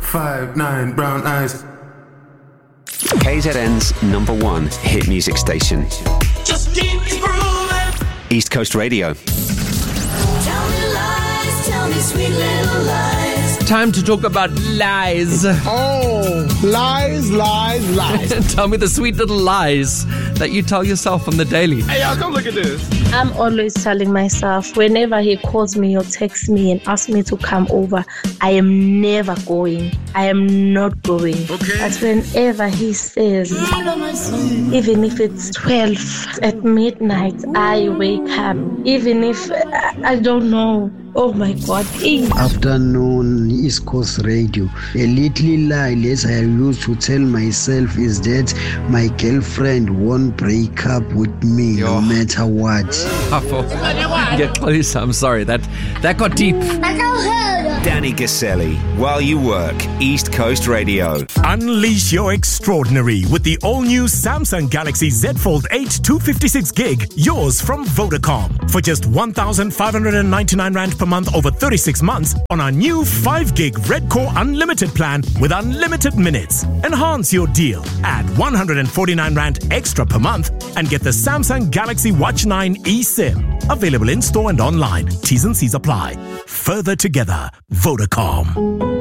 5'9", brown eyes. KZN's #1 hit music station. Just keep grooving. East Coast Radio. Tell me lies, tell me sweet little lies. Time to talk about lies. Oh, lies, lies, lies. Tell me the sweet little lies that you tell yourself on the daily. Hey, y'all, come look at this. I'm always telling myself, whenever he calls me or texts me and asks me to come over, I am never going. I am not going. Okay. But whenever he says, even if it's 12 at midnight, I wake up. Even if I don't know. Oh my God. Afternoon, East Coast Radio. A little lie less I used to tell myself is that my girlfriend won't break up with me no matter what. Get closer. I'm sorry. That got deep. Danny Gaselli, while you work, East Coast Radio. Unleash your extraordinary with the all-new Samsung Galaxy Z Fold 8 256 gig, yours from Vodacom. For just 1,599 Rand per month over 36 months on our new 5 gig Red Core Unlimited plan with unlimited minutes. Enhance your deal. Add 149 Rand extra per month and get the Samsung Galaxy Watch 9 eSIM. Available in store and online. T's and C's apply. Further together, Vodacom.